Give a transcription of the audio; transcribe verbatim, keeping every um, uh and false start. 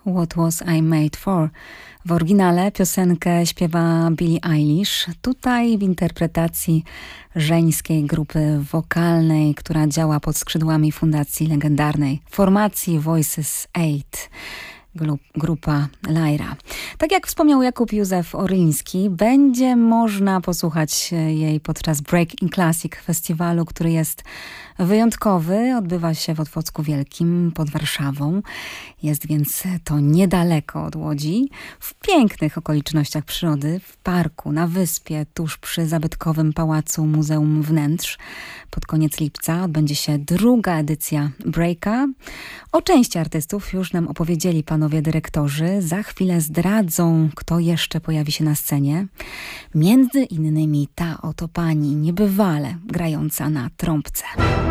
What Was I Made For? W oryginale piosenkę śpiewa Billie Eilish, tutaj w interpretacji żeńskiej grupy wokalnej, która działa pod skrzydłami fundacji legendarnej formacji Voices eight. Grupa Lyra. Tak jak wspomniał Jakub Józef Oryński, będzie można posłuchać jej podczas Break in Classic festiwalu, który jest wyjątkowy. Odbywa się w Otwocku Wielkim pod Warszawą. Jest więc to niedaleko od Łodzi, w pięknych okolicznościach przyrody, w parku, na wyspie, tuż przy zabytkowym Pałacu Muzeum Wnętrz. Pod koniec lipca odbędzie się druga edycja Breaka. O części artystów już nam opowiedzieli panowie dyrektorzy. Za chwilę zdradzą, kto jeszcze pojawi się na scenie. Między innymi ta oto pani niebywale grająca na trąbce.